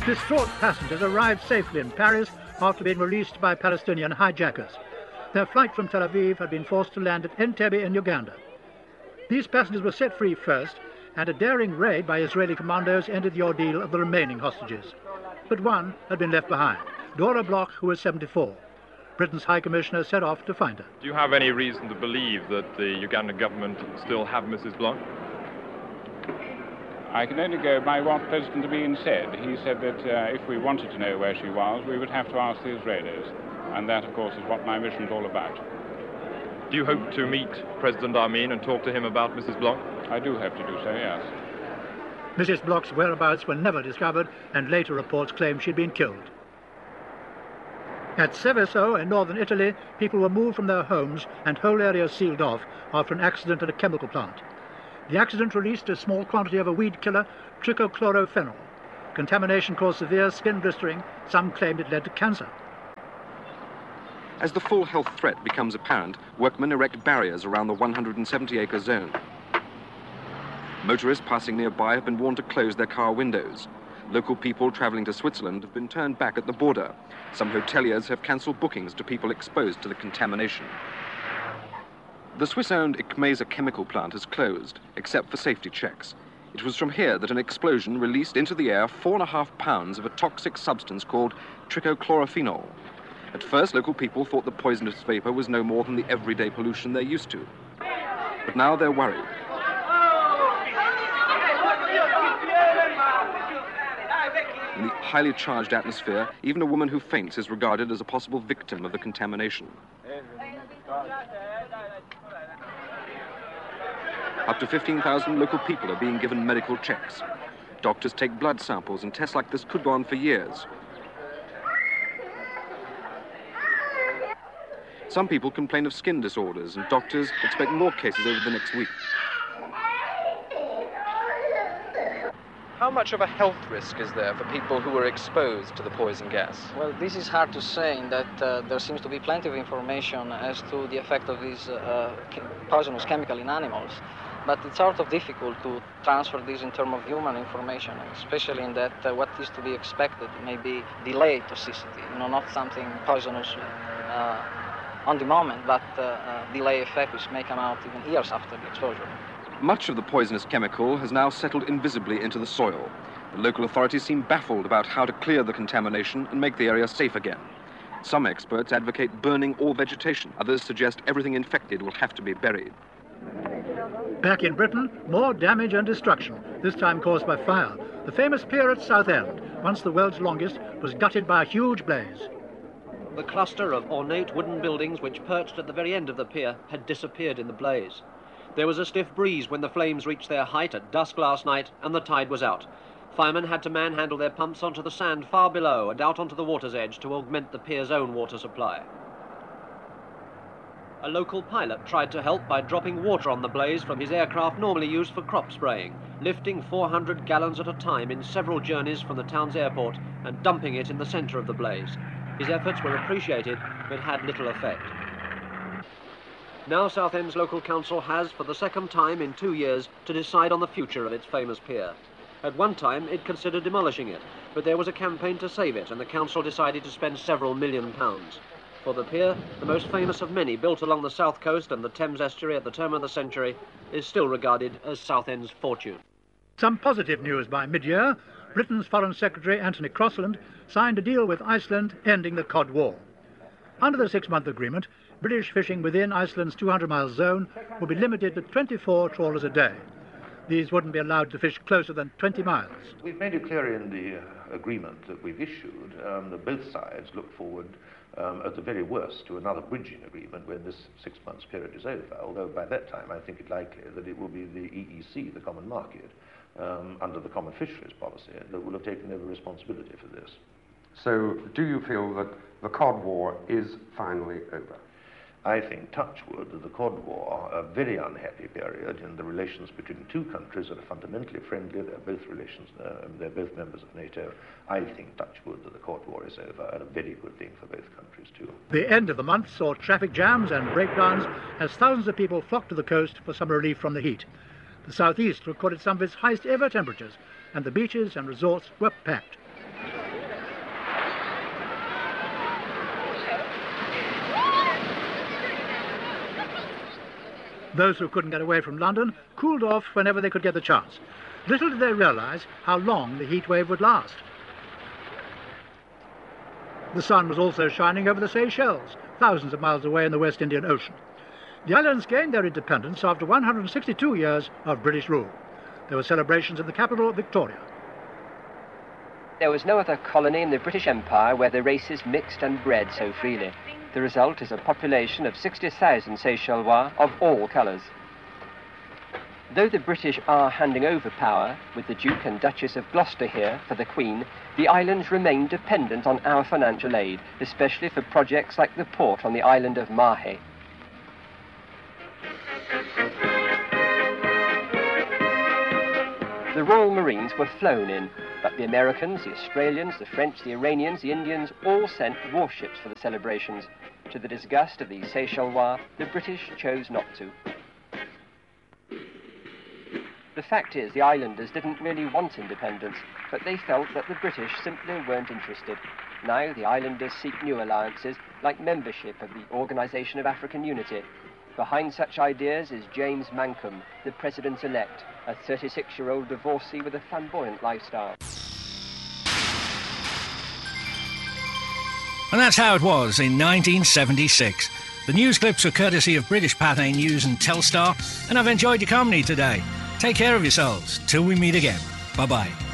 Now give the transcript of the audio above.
Distraught passengers arrived safely in Paris after being released by Palestinian hijackers. Their flight from Tel Aviv had been forced to land at Entebbe in Uganda. These passengers were set free first, and a daring raid by Israeli commandos ended the ordeal of the remaining hostages. But one had been left behind, Dora Bloch, who was 74. Britain's High Commissioner set off to find her. Do you have any reason to believe that the Ugandan government still have Mrs. Bloch? I can only go by what President Amin said. He said that if we wanted to know where she was, we would have to ask the Israelis. And that, of course, is what my mission is all about. Do you hope to meet President Amin and talk to him about Mrs. Bloch? I do hope to do so, yes. Mrs. Bloch's whereabouts were never discovered, and later reports claimed she'd been killed. At Seveso in northern Italy, people were moved from their homes and whole areas sealed off after an accident at a chemical plant. The accident released a small quantity of a weed killer, trichochlorophenol. Contamination caused severe skin blistering. Some claimed it led to cancer. As the full health threat becomes apparent, workmen erect barriers around the 170-acre zone. Motorists passing nearby have been warned to close their car windows. Local people travelling to Switzerland have been turned back at the border. Some hoteliers have cancelled bookings to people exposed to the contamination. The Swiss-owned Ikmesa chemical plant has closed, except for safety checks. It was from here that an explosion released into the air 4.5 pounds of a toxic substance called trichochlorophenol. At first, local people thought the poisonous vapor was no more than the everyday pollution they're used to. But now they're worried. In the highly charged atmosphere, even a woman who faints is regarded as a possible victim of the contamination. Up to 15,000 local people are being given medical checks. Doctors take blood samples, and tests like this could go on for years. Some people complain of skin disorders, and doctors expect more cases over the next week. How much of a health risk is there for people who were exposed to the poison gas? Well, this is hard to say in that there seems to be plenty of information as to the effect of this poisonous chemical in animals. But it's sort of difficult to transfer this in terms of human information, especially in that what is to be expected may be delayed toxicity, not something poisonous on the moment, but delay effect which may come out even years after the exposure. Much of the poisonous chemical has now settled invisibly into the soil. The local authorities seem baffled about how to clear the contamination and make the area safe again. Some experts advocate burning all vegetation. Others suggest everything infected will have to be buried. Back in Britain, more damage and destruction, this time caused by fire. The famous pier at Southend, once the world's longest, was gutted by a huge blaze. The cluster of ornate wooden buildings which perched at the very end of the pier had disappeared in the blaze. There was a stiff breeze when the flames reached their height at dusk last night, and the tide was out. Firemen had to manhandle their pumps onto the sand far below and out onto the water's edge to augment the pier's own water supply. A local pilot tried to help by dropping water on the blaze from his aircraft normally used for crop spraying, lifting 400 gallons at a time in several journeys from the town's airport and dumping it in the centre of the blaze. His efforts were appreciated, but had little effect. Now Southend's local council has, for the second time in 2 years, to decide on the future of its famous pier. At one time, it considered demolishing it, but there was a campaign to save it, and the council decided to spend several £1 million. For the pier, the most famous of many built along the south coast and the Thames estuary at the turn of the century, is still regarded as Southend's fortune. Some positive news by mid-year. Britain's Foreign Secretary Anthony Crosland signed a deal with Iceland ending the Cod War. Under the 6-month agreement, British fishing within Iceland's 200-mile zone will be limited to 24 trawlers a day. These wouldn't be allowed to fish closer than 20 miles. We've made it clear in the agreement that we've issued that both sides look forward, at the very worst, to another bridging agreement when this 6 months period is over, although by that time I think it likely that it will be the EEC, the common market, under the common fisheries policy, that will have taken over responsibility for this. So do you feel that the Cod War is finally over? I think, touch wood, that the Cod War, a very unhappy period in the relations between two countries that are fundamentally friendly, they're both members of NATO. I think, touch wood, that the Cod War is over, and a very good thing for both countries too. The end of the month saw traffic jams and breakdowns as thousands of people flocked to the coast for some relief from the heat. The southeast recorded some of its highest ever temperatures, and the beaches and resorts were packed. Those who couldn't get away from London cooled off whenever they could get the chance. Little did they realise how long the heat wave would last. The sun was also shining over the Seychelles, thousands of miles away in the West Indian Ocean. The islands gained their independence after 162 years of British rule. There were celebrations in the capital, Victoria. There was no other colony in the British Empire where the races mixed and bred so freely. The result is a population of 60,000 Seychellois of all colours. Though the British are handing over power, with the Duke and Duchess of Gloucester here for the Queen, the islands remain dependent on our financial aid, especially for projects like the port on the island of Mahé. The Royal Marines were flown in, but the Americans, the Australians, the French, the Iranians, the Indians all sent warships for the celebrations. To the disgust of the Seychellois, the British chose not to. The fact is, the islanders didn't really want independence, but they felt that the British simply weren't interested. Now the islanders seek new alliances, like membership of the Organisation of African Unity. Behind such ideas is James Mankham, the President-elect, a 36-year-old divorcee with a flamboyant lifestyle. And that's how it was in 1976. The news clips are courtesy of British Pathé News and Telstar, and I've enjoyed your company today. Take care of yourselves. Till we meet again. Bye-bye.